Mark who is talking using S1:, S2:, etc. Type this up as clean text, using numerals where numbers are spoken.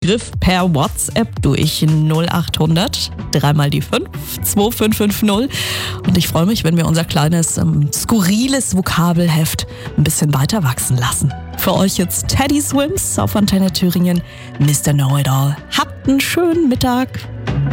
S1: Begriff per WhatsApp durch 0800 3 die 5 2550. Und ich freue mich, wenn wir unser kleines skurriles Vokabelheft ein bisschen weiter wachsen lassen. Für euch jetzt Teddy Swims auf Antenne Thüringen, Mr. Know-It-All. Habt einen schönen Mittag.